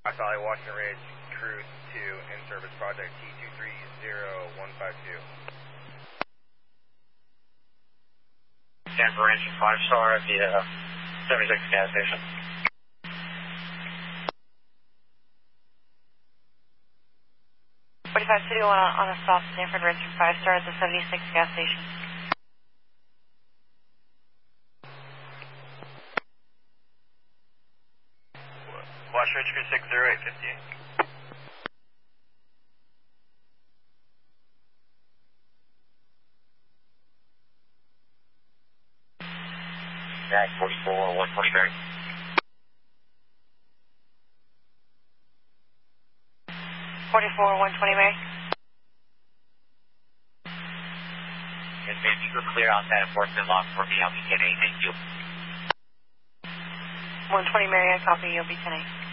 Valley, Washington Ridge, Crew 2, in-service project T230152. Denver engine 5-star at the 76 gas station. City on a soft Stanford engine 5-star at the 76 gas station. Washington Ridge, Crew 60850. Jack 44, 120 Mary. 44, 120 Mary. Yes, ma'am, you go clear outside enforcement lock for me. I'll be 10-8, thank you. 120 Mary, I copy, you'll be 10-8.